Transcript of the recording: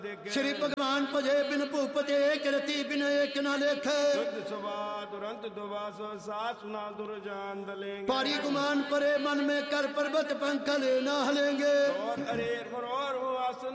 श्री भगवान भजे बिन भूपते एक रति बिन एक न लेख पारी गुमान परे मन में कर पर्वत पंखल न हलेंगे